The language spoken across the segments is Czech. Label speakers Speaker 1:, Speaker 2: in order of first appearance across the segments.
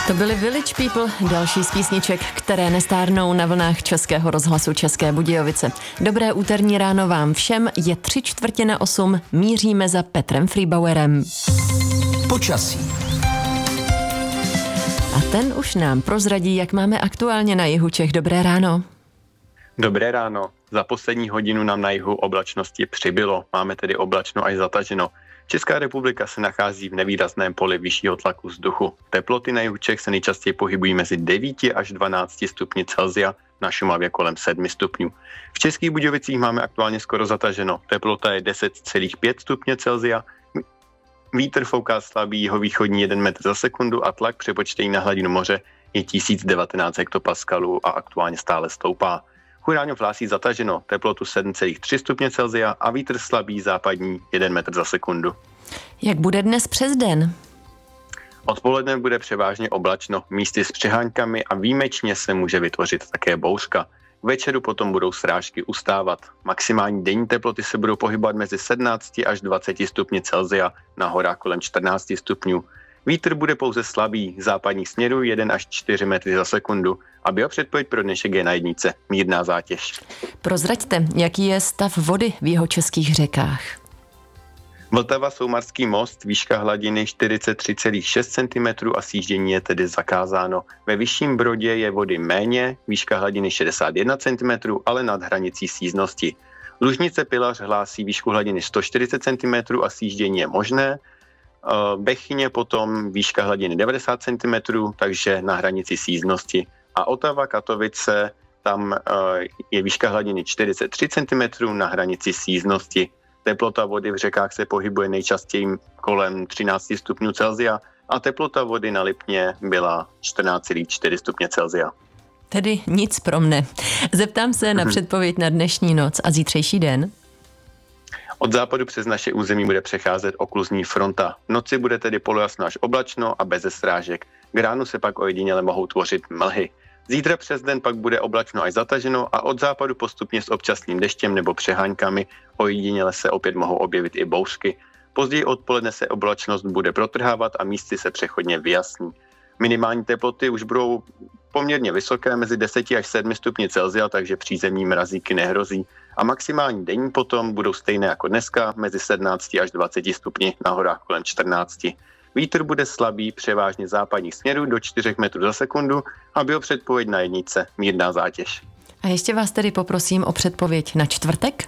Speaker 1: To byly Village People, další z písniček, které nestárnou na vlnách Českého rozhlasu České Budějovice. Dobré úterní ráno vám všem, je 7:45, míříme za Petrem Friebauerem.
Speaker 2: Počasí.
Speaker 1: A ten už nám prozradí, jak máme aktuálně na jihu Čech. Dobré ráno.
Speaker 3: Dobré ráno. Za poslední hodinu nám na jihu oblačnosti přibylo. Máme tedy oblačno až zataženo. Česká republika se nachází v nevýrazném poli vyššího tlaku vzduchu. Teploty na jihu Čech se nejčastěji pohybují mezi 9 až 12 stupni Celsia, na Šumavě kolem 7 stupňů. V Českých Budějovicích máme aktuálně skoro zataženo. Teplota je 10,5 stupně Celsia, vítr fouká slabý jihovýchodní 1 metr za sekundu a tlak přepočtený na hladinu moře je 1019 hektopaskalů a aktuálně stále stoupá. Churáňov hlásí zataženo, teplotu 7,3 stupně Celsia a vítr slabý západní 1 metr za sekundu.
Speaker 1: Jak bude dnes přes den?
Speaker 3: Odpoledne bude převážně oblačno, místy s přeháňkami a výjimečně se může vytvořit také bouřka. K večeru potom budou srážky ustávat. Maximální denní teploty se budou pohybovat mezi 17 až 20 stupni Celsia, na horách kolem 14 stupňů. Vítr bude pouze slabý, západních směrů 1 až 4 metry za sekundu a biopředpověď pro dnešek je na jednice, mírná zátěž.
Speaker 1: Prozraďte, jaký je stav vody v jihočeských řekách.
Speaker 3: Vltava, Soumarský most, výška hladiny 43,6 cm a sjíždění je tedy zakázáno. Ve Vyšším Brodě je vody méně, výška hladiny 61 cm, ale nad hranicí sjízdnosti. Lužnice Pilař hlásí výšku hladiny 140 cm a sjíždění je možné. Bechyně potom výška hladiny 90 cm, takže na hranici sjízdnosti. A Otava, Katovice, tam je výška hladiny 43 cm na hranici sjízdnosti. Teplota vody v řekách se pohybuje nejčastěji kolem 13 stupňů Celsia a teplota vody na Lipně byla 14,4 stupně Celsia.
Speaker 1: Tedy nic pro mne. Zeptám se na předpověď na dnešní noc a zítřejší den.
Speaker 3: Od západu přes naše území bude přecházet okluzní fronta. V noci bude tedy polojasno až oblačno a beze srážek. K ránu se pak ojediněle mohou tvořit mlhy. Zítra přes den pak bude oblačno až zataženo a od západu postupně s občasným deštěm nebo přeháňkami ojediněle se opět mohou objevit i bouřky. Později odpoledne se oblačnost bude protrhávat a místy se přechodně vyjasní. Minimální teploty už budou poměrně vysoké, mezi 10 až 7 stupni Celsia, takže přízemní mrazíky nehrozí. A maximální denní potom budou stejné jako dneska, mezi 17 až 20 stupni, na horách kolem 14. Vítr bude slabý, převážně západních směrů do 4 metrů za sekundu a biopředpověď na jednice, mírná zátěž.
Speaker 1: A ještě vás tedy poprosím o předpověď na čtvrtek.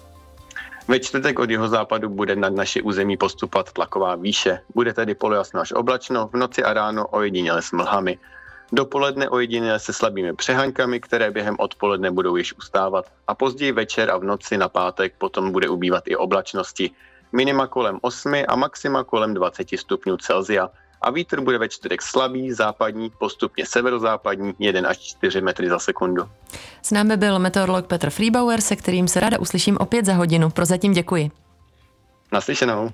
Speaker 3: Ve čtvrtek od jihozápadu bude nad naše území postupovat tlaková výše. Bude tedy polojasno až oblačno, v noci a ráno ojediněle s mlhami. Dopoledne ojediněle se slabými přeháňkami, které během odpoledne budou již ustávat. A později večer a v noci na pátek potom bude ubývat i oblačnosti. Minima kolem 8 a maxima kolem 20 stupňů Celsia. A vítr bude ve čtvrtek slabý, západní, postupně severozápadní, 1 až 4 metry za sekundu.
Speaker 1: S námi byl meteorolog Petr Friebauer, se kterým se ráda uslyším opět za hodinu. Prozatím děkuji.
Speaker 3: Naslyšenou.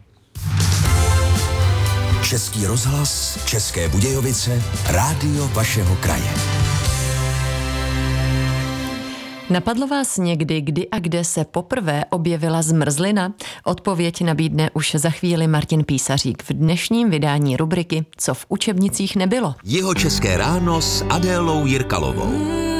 Speaker 2: Český rozhlas, České Budějovice, rádio vašeho kraje.
Speaker 1: Napadlo vás někdy, kdy a kde se poprvé objevila zmrzlina? Odpověď nabídne už za chvíli Martin Písařík v dnešním vydání rubriky Co v učebnicích nebylo.
Speaker 2: Jihočeské ráno s Adélou Jirkalovou.